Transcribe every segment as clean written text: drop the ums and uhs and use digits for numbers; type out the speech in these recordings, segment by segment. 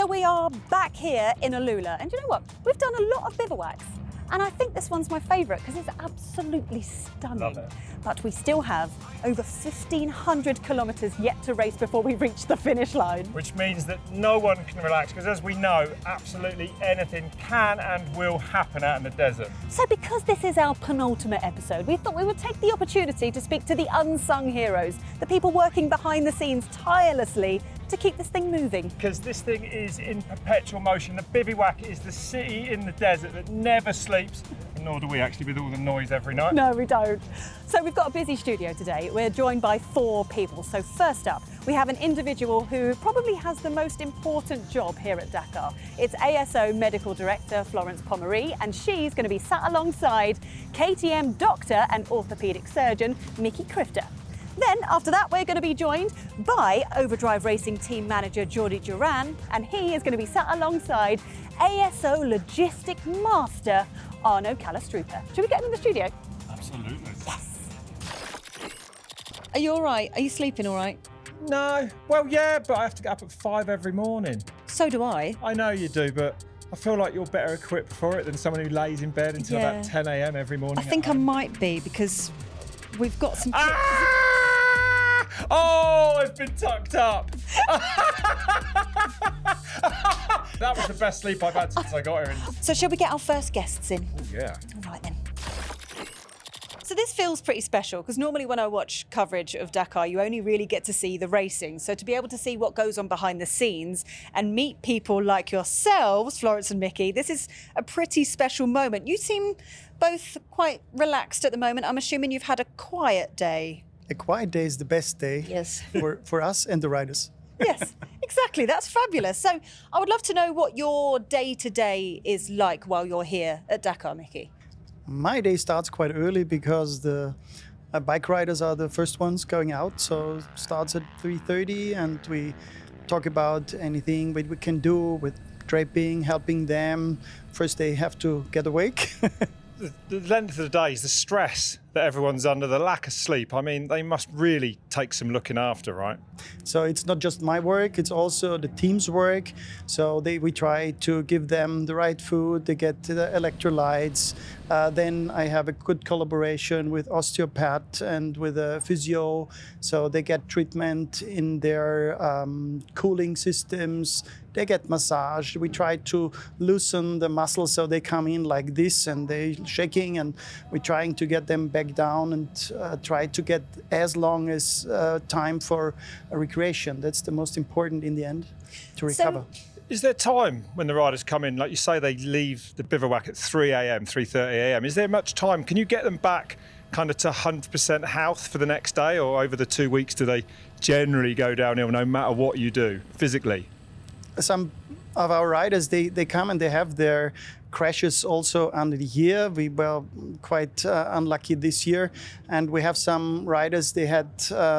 So we are back here in Alula, and you know what? We've done a lot of bivouacs, and I think this one's my favourite because it's absolutely stunning. Love it. But we still have over 1,500 kilometres yet to race before we reach the finish line. Which means that no one can relax, because as we know, absolutely anything can and will happen out in the desert. So because this is our penultimate episode, we thought we would take the opportunity to speak to the unsung heroes, the people working behind the scenes tirelessly to keep this thing moving. Because this thing is in perpetual motion. The bivouac is the city in the desert that never sleeps, and nor do we actually with all the noise every night. No, we don't. So we've got a busy studio today. We're joined by 4 people. So first up, we have an individual who probably has the most important job here at Dakar. It's ASO Medical Director Florence Pommery, and she's going to be sat alongside KTM doctor and orthopaedic surgeon Mickey Crifter. Then, after that, we're going to be joined by Overdrive Racing Team Manager Jordi Duran, and he is going to be sat alongside ASO Logistic Master Arno Calastrupa. Should we get him in the studio? Absolutely. Yes. Are you all right? Are you sleeping all right? No, well, yeah, but I have to get up at 5 every morning. So do I. I know you do, but I feel like you're better equipped for it than someone who lays in bed until Yeah. about 10 a.m. every morning. I think I might be, because we've got some... Ah! Oh, I've been tucked up. That was the best sleep I've had since I got here. So shall we get our first guests in? Oh, yeah. All right then. So this feels pretty special because normally when I watch coverage of Dakar, you only really get to see the racing. So to be able to see what goes on behind the scenes and meet people like yourselves, Florence and Mickey, this is a pretty special moment. You seem both quite relaxed at the moment. I'm assuming you've had a quiet day. A quiet day is the best day Yes. for us and the riders. Yes, exactly. That's fabulous. So I would love to know what your day-to-day is like while you're here at Dakar, Mickey. My day starts quite early because the bike riders are the first ones going out. So it starts at 3:30 and we talk about anything that we can do with draping, helping them. First they have to get awake. The length of the days, the stress that everyone's under, the lack of sleep, I mean, they must really take some looking after, right? So it's not just my work, it's also the team's work. So we try to give them the right food, they get the electrolytes. Then I have a good collaboration with osteopath and with a physio. So they get treatment in their cooling systems. They get massage. We try to loosen the muscles so they come in like this and they're shaking, and we're trying to get them back down and try to get as long as time for recreation. That's the most important in the end, to recover. Is there time when the riders come in, like you say, they leave the bivouac at 3 a.m., 3:30 a.m. Is there much time? Can you get them back kind of to 100% health for the next day, or over the 2 weeks do they generally go downhill no matter what you do physically? Some of our riders, they come and they have their crashes also under the year. We were quite unlucky this year, and we have some riders, they had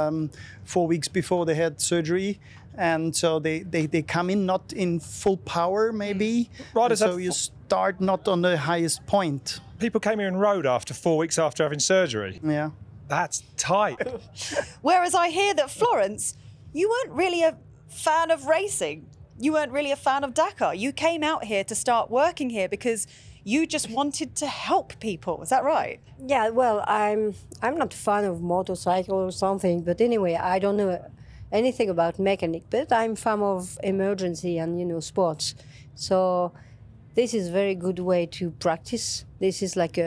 4 weeks before they had surgery, and so they come in not in full power maybe. Riders so have you start not on the highest point. People came here and rode after 4 weeks after having surgery. Yeah. That's tight. Whereas I hear that, Florence, you weren't really a fan of racing. You weren't really a fan of Dakar. You came out here to start working here because you just wanted to help people. Is that right? Yeah, well, I'm not a fan of motorcycle or something, but anyway, I don't know anything about mechanic, but I'm fan of emergency and sports. So this is a very good way to practice. This is like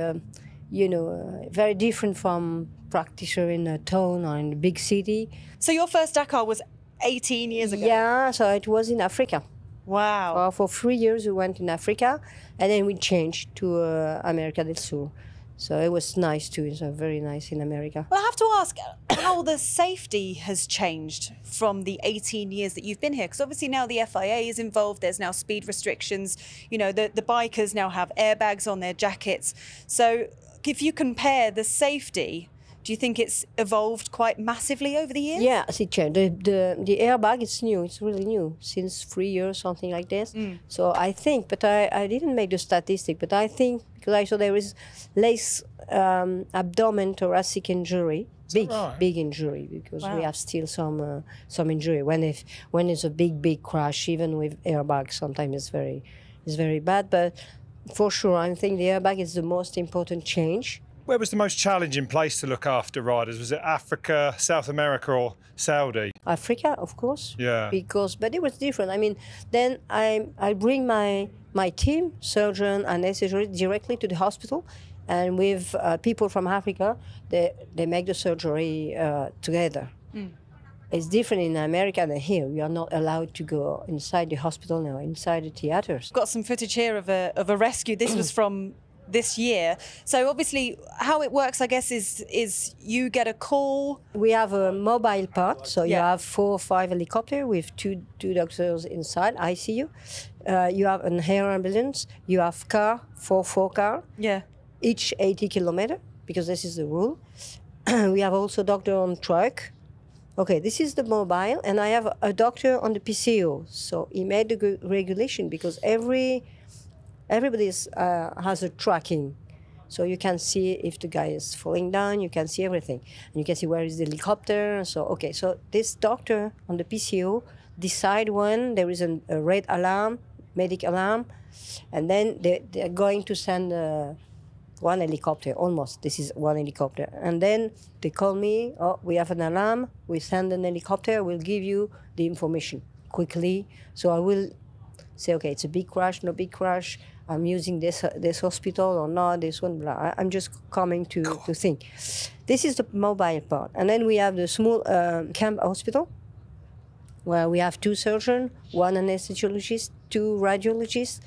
very different from practitioner in a town or in a big city. So your first Dakar was 18 years ago? Yeah, so it was in Africa. Wow. For 3 years we went in Africa, and then we changed to America del Sur. So it was nice too. It's very nice in America. Well, I have to ask how the safety has changed from the 18 years that you've been here, because obviously now the FIA is involved. There's now speed restrictions. The bikers now have airbags on their jackets. So if you compare the safety, do you think it's evolved quite massively over the years? Yeah, it changed. The airbag is new. It's really new, since 3 years, something like this. So I think, but I didn't make the statistic, but I think, because I saw there is less abdomen thoracic injury big injury, because we Wow. have still some injury. When it's a big crash, even with airbag, sometimes it's very bad. But for sure, I think the airbag is the most important change. Where was the most challenging place to look after riders? Was it Africa, South America, or Saudi? Africa, of course. Yeah. But it was different. I mean, then I bring my team, surgeon and anesthesiologist, directly to the hospital, and with people from Africa, they make the surgery together. It's different in America than here. We are not allowed to go inside the hospital now, inside the theaters. Got some footage here of a rescue. This was from this year. So obviously how it works, I guess, is you get a call. We have a mobile part, so you Yeah. have 4 or 5 helicopters with two doctors inside ICU. You have an air ambulance. You have four car, Yeah. each 80 kilometer, because this is the rule. We have also doctor on truck. Okay, this is the mobile, and I have a doctor on the PCO. So he made the regulation, because everybody has a tracking. So you can see if the guy is falling down, you can see everything. And you can see where is the helicopter. So, okay, so this doctor on the PCO decide when there is a red alarm, medic alarm, and then they're going to send one helicopter, almost. This is one helicopter. And then they call me, oh, we have an alarm, we send an helicopter, we'll give you the information quickly. So I will say, okay, it's a big crash, no big crash, I'm using this hospital or not, this one, blah. I'm just coming to think. This is the mobile part. And then we have the small camp hospital, where we have 2 surgeons, 1 anesthesiologist, 2 radiologists,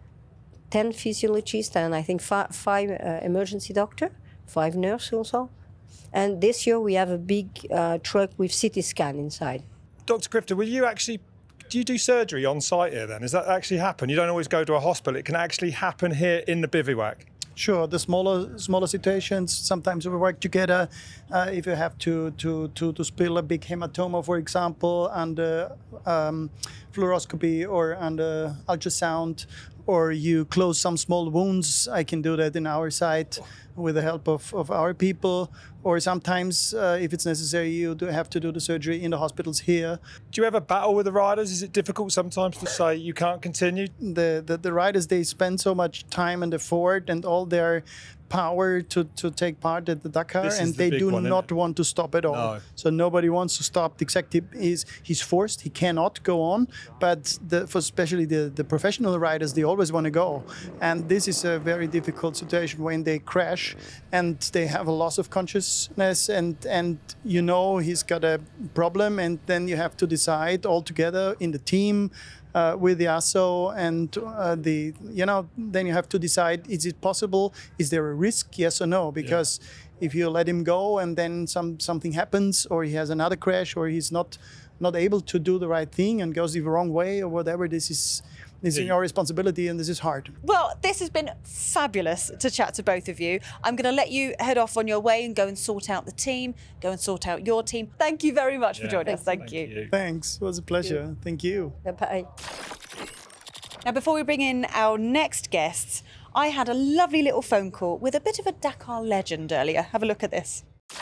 10 physiologists, and I think 5 emergency doctor, 5 nurses also. And this year we have a big truck with CT scan inside. Dr. Crifter, do you do surgery on site here then? Does that actually happen? You don't always go to a hospital. It can actually happen here in the bivouac. Sure, the smaller situations, sometimes we work together. If you have to spill a big hematoma, for example, under fluoroscopy or under ultrasound, or you close some small wounds, I can do that in our site with the help of our people. Or sometimes, if it's necessary, you do have to do the surgery in the hospitals here. Do you ever battle with the riders? Is it difficult sometimes to say you can't continue? The riders, they spend so much time and effort and all their power to take part at the Dakar, This is and the they big do one, isn't not it? want to stop at all. No. So nobody wants to stop. The executive he's forced. He cannot go on. But for especially the professional riders, they always want to go. And this is a very difficult situation when they crash and they have a loss of consciousness, and you know he's got a problem, and then you have to decide all together in the team. With the ASO and then you have to decide, is it possible? Is there a risk? Yes or no? Because if you let him go and then something happens, or he has another crash, or he's not able to do the right thing and goes the wrong way or whatever, this is your responsibility, and this is hard. Well, this has been fabulous to chat to both of you. I'm going to let you head off on your way and go and sort out the team, go and sort out your team. Thank you very much for joining us. Thank you. Thanks. It was a pleasure. Thank you. Bye. Now, before we bring in our next guests, I had a lovely little phone call with a bit of a Dakar legend earlier. Have a look at this.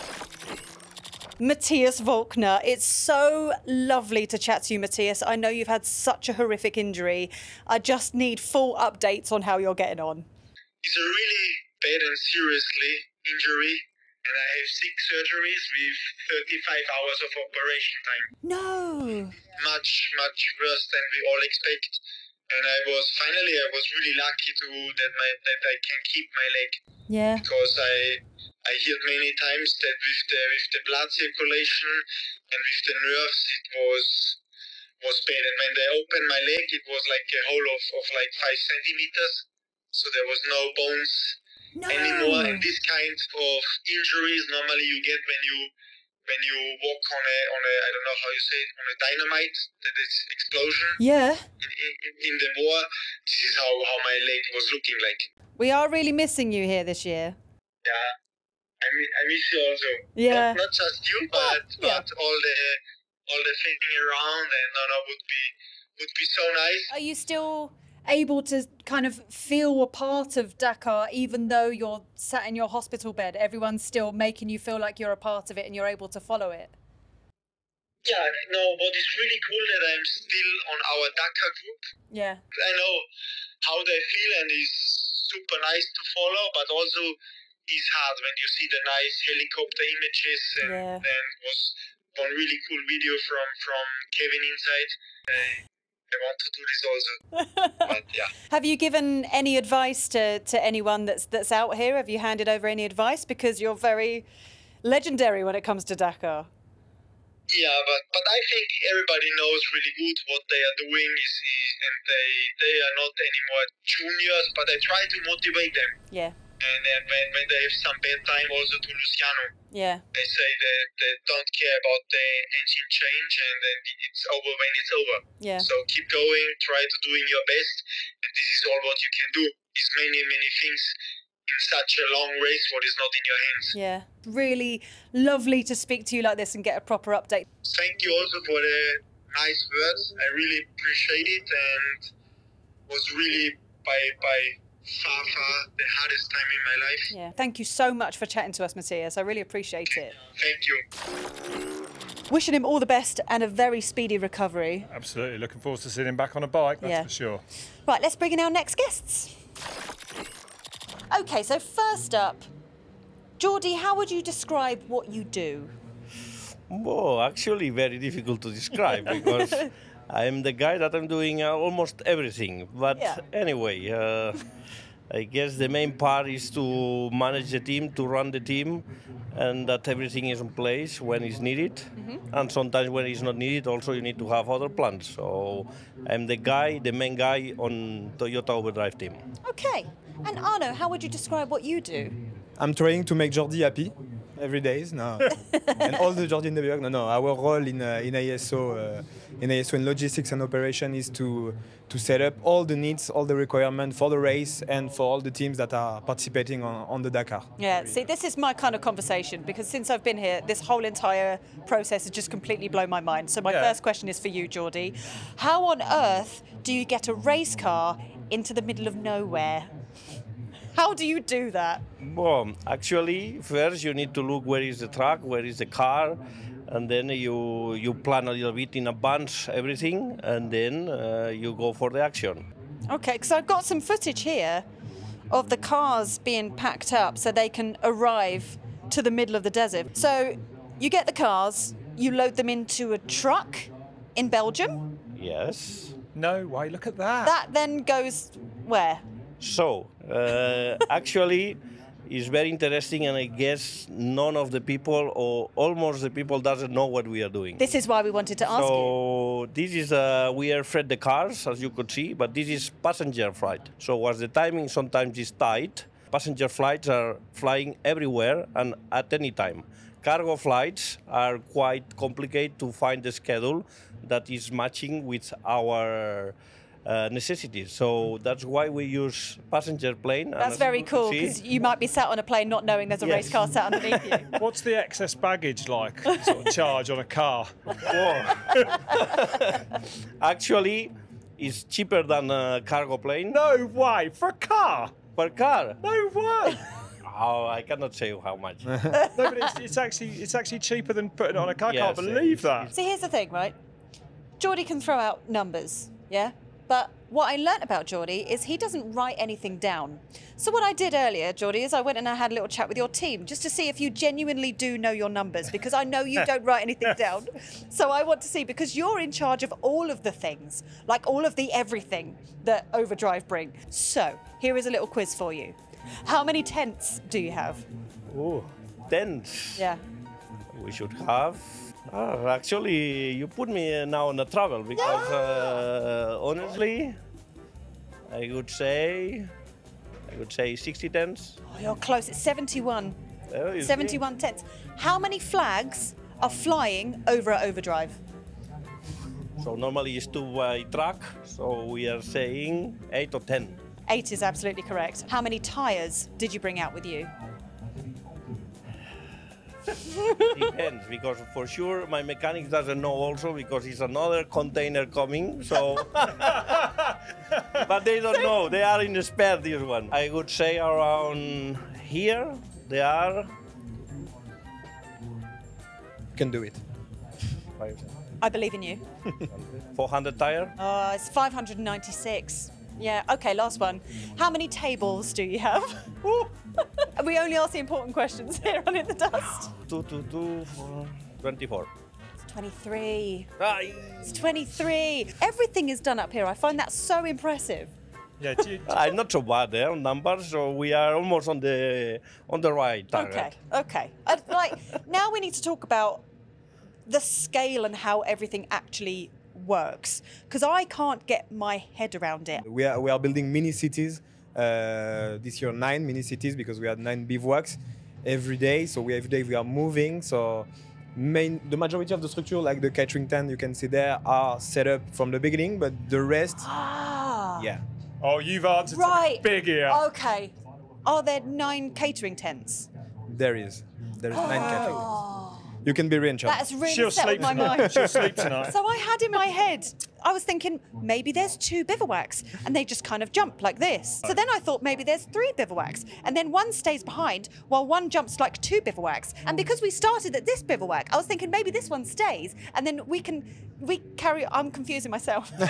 Matthias Volkner. It's so lovely to chat to you, Matthias. I know you've had such a horrific injury. I just need full updates on how you're getting on. It's a really bad and seriously injury, and I have 6 surgeries with 35 hours of operation time. No. Much worse than we all expect. And I was really lucky that I can keep my leg. Yeah. Because I heard many times that with the blood circulation and with the nerves it was bad. And when they opened my leg, it was like a hole of like 5 centimeters. So there was no bones anymore. And this kind of injuries normally you get when you walk on a I don't know how you say it, on a dynamite, that is explosion. Yeah. In the war, this is how my leg was looking like. We are really missing you here this year. Yeah, I miss you also. Yeah. Not just you, but all the thing around, and would be so nice. Are you still able to kind of feel a part of Dakar, even though you're sat in your hospital bed? Everyone's still making you feel like you're a part of it and you're able to follow it. Yeah, no, what is really cool that I'm still on our Dakar group. Yeah. I know how they feel and it's super nice to follow, but also it's hard when you see the nice helicopter images and then was one really cool video from Kevin inside. I want to do this also. But yeah. Have you given any advice to anyone that's out here? Have you handed over any advice? Because you're very legendary when it comes to Dakar. Yeah, but I think everybody knows really good what they are doing and they are not anymore juniors, but I try to motivate them. Yeah. And then when they have some bad time, also to Luciano. Yeah. They say they don't care about the engine change and then it's over when it's over. Yeah. So keep going, try to doing your best, and this is all what you can do. It's many things in such a long race what is not in your hands. Yeah. Really lovely to speak to you like this and get a proper update. Thank you also for the nice words. I really appreciate it and was really by far the hardest time in my life. Yeah. Thank you so much for chatting to us, Matthias. I really appreciate it. Thank you. Wishing him all the best and a very speedy recovery. Absolutely. Looking forward to seeing him back on a bike, that's for sure. Right, let's bring in our next guests. OK, so first up, Jordi, how would you describe what you do? Well, actually very difficult to describe because I'm the guy that I'm doing almost everything. But anyway, I guess the main part is to manage the team, to run the team, and that everything is in place when it's needed. Mm-hmm. And sometimes when it's not needed, also you need to have other plans. So I'm the main guy on Toyota Overdrive team. OK. And Arno, how would you describe what you do? I'm trying to make Jordi happy every day. No. And all the Jordi in the back. No. Our role in ASO, in logistics and operation is to set up all the needs, all the requirements for the race and for all the teams that are participating on the Dakar. Yeah, see, this is my kind of conversation because since I've been here, this whole entire process has just completely blown my mind. So my first question is for you, Jordi. How on earth do you get a race car into the middle of nowhere? How do you do that? Well, actually, first you need to look where is the truck, where is the car, and then you plan a little bit in advance everything, and then you go for the action. Okay, because I've got some footage here of the cars being packed up so they can arrive to the middle of the desert. So you get the cars, you load them into a truck in Belgium. Yes. No way, look at that. That then goes where? So, actually, it's very interesting, and I guess none of the people, or almost the people, doesn't know what we are doing. This is why we wanted to ask you. So, this is, we are freight the cars, as you could see, but this is passenger flight. So, as the timing sometimes is tight, passenger flights are flying everywhere and at any time. Cargo flights are quite complicated to find the schedule that is matching with our necessities. So that's why we use passenger plane. That's very cool because you might be sat on a plane not knowing there's a race car sat underneath you. What's the excess baggage like, sort of charge on a car? Actually, it's cheaper than a cargo plane. No way, for a car? Per car. No way. Oh, I cannot say how much. No, but it's actually cheaper than putting it on a car. I can't believe that. See, here's the thing, right? Jordi can throw out numbers, yeah? But what I learnt about Jordi is he doesn't write anything down. So what I did earlier, Jordi, is I went and I had a little chat with your team just to see if you genuinely do know your numbers, because I know you don't write anything down. So I want to see, because you're in charge of all of the things, like all of the everything that Overdrive bring. So here is a little quiz for you. How many tents do you have? Oh, tents. Yeah. We should have. Actually, you put me now on the travel because honestly, I would say 60 tents. Oh, you're close. It's 71. 71 tents. How many flags are flying over at Overdrive? So normally it's 2 by truck. So we are saying 8 or 10. 8 is absolutely correct. How many tyres did you bring out with you? Depends, because for sure my mechanic doesn't know also because it's another container coming. So But they don't know. They are in the spare, this one. I would say around here, they are... You can do it. I believe in you. 400 tire. It's 596. Yeah, okay, last one. How many tables do you have? We only ask the important questions here on In the Dust. 24. It's 23. Aye. It's 23. Everything is done up here. I find that so impressive. Yeah, I'm not so bad there on numbers, so we are almost on the right target. Okay. Now we need to talk about the scale and how everything actually works, because I can't get my head around it. We are building mini cities. This year 9 mini cities because we had 9 bivouacs every day. So every day we are moving. So the majority of the structure, like the catering tent you can see there, are set up from the beginning, but the rest, yeah. Oh, you've answered Right. something big here. Okay. Are there 9 catering tents? There is 9 catering. You can be re in charge. That has really She'll settled sleep my tonight. mind. She'll sleep tonight. So I had in my head, I was thinking maybe there's 2 bivouacs and they just kind of jump like this. So then I thought maybe there's 3 bivouacs and then one stays behind while one jumps like 2 bivouacs. And because we started at this bivouac, I was thinking maybe this one stays and then we carry. I'm confusing myself. This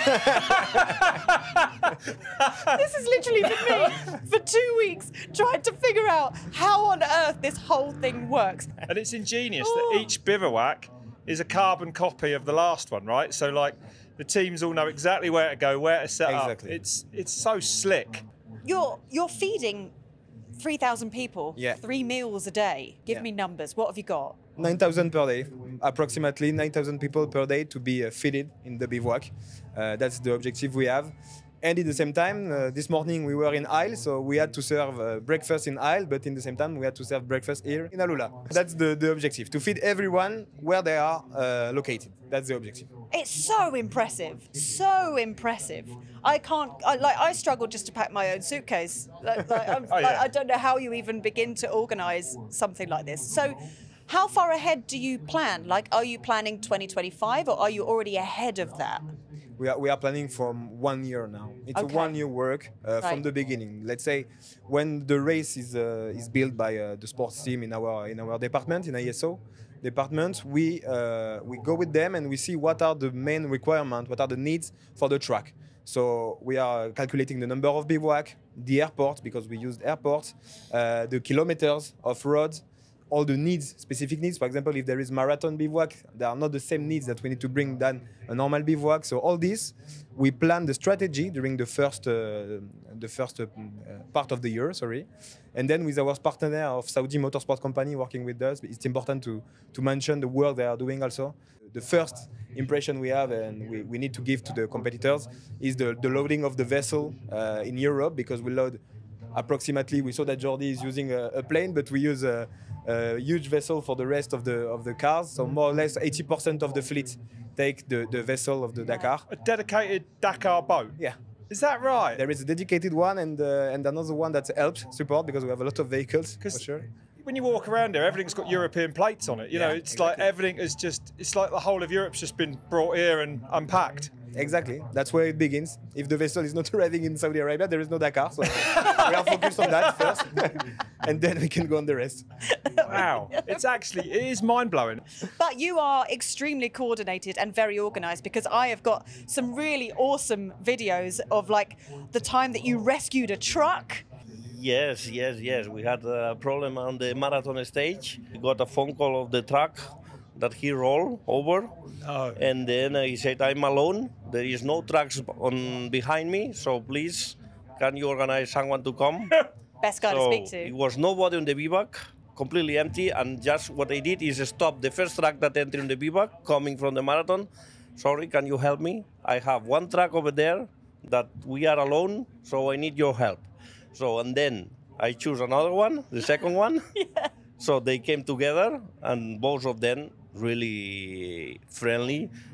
has literally been me for 2 weeks trying to figure out how on earth this whole thing works. And it's ingenious that each bivouac is a carbon copy of the last one, right? So like the teams all know exactly where to go, where to set Exactly. up. It's so slick. You're feeding 3,000 people, Yeah. 3 meals a day. Give Yeah. me numbers. What have you got? 9,000 per day, approximately 9,000 people per day to be fitted in the bivouac. That's the objective we have. And at the same time, this morning we were in Isle, so we had to serve breakfast in Isle, but in the same time we had to serve breakfast here in Alula. That's the objective, to feed everyone where they are located. That's the objective. It's so impressive. So impressive. I struggle just to pack my own suitcase. I don't know how you even begin to organise something like this. So how far ahead do you plan? Like, are you planning 2025 or are you already ahead of that? We are planning from 1 year now. It's Okay. a 1 year work Right. from the beginning. Let's say when the race is built by the sports team in our department, in ISO department, we go with them and we see what are the main requirements, what are the needs for the track. So we are calculating the number of bivouac, the airport, because we used airports, the kilometers of roads, all the needs, specific needs. For example, if there is marathon bivouac, there are not the same needs that we need to bring than a normal bivouac. So all this, we plan the strategy during the first part of the year, and then with our partner of Saudi Motorsport Company working with us, it's important to mention the work they are doing also. The first impression we have and we need to give to the competitors is the loading of the vessel in Europe, because we load approximately, we saw that Jordi is using a plane, but we use a huge vessel for the rest of the cars. So more or less 80% of the fleet take the vessel of the Dakar. A dedicated Dakar boat. Yeah. Is that right? There is a dedicated one and another one that helps support, because we have a lot of vehicles, for sure. When you walk around there, everything's got European plates on it. You know, Yeah, it's like everything is it's like the whole of Europe's just been brought here and unpacked. Exactly. That's where it begins. If the vessel is not arriving in Saudi Arabia, there is no Dakar. So we are focused on that first, and then we can go on the rest. Wow. It is mind-blowing. But you are extremely coordinated and very organised, because I have got some really awesome videos of like the time that you rescued a truck. Yes. We had a problem on the marathon stage. We got a phone call of the truck that he rolled over. Oh. And then he said, I'm alone. There is no trucks behind me. So please, can you organize someone to come? Best guy to So speak to. it was nobody on the bivouac, completely empty. And just what I did is stop the first truck that entered in the bivouac coming from the marathon. Sorry, can you help me? I have one truck over there that we are alone, so I need your help. So, and then I choose another one, the second one. Yeah. So they came together, and both of them really friendly.